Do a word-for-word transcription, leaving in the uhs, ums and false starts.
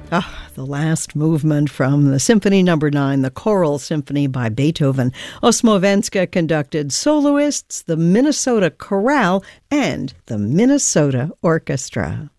Ah, the last movement from the Symphony Number Nine, the Choral Symphony by Beethoven. Osmovenska conducted soloists, the Minnesota Chorale, and the Minnesota Orchestra.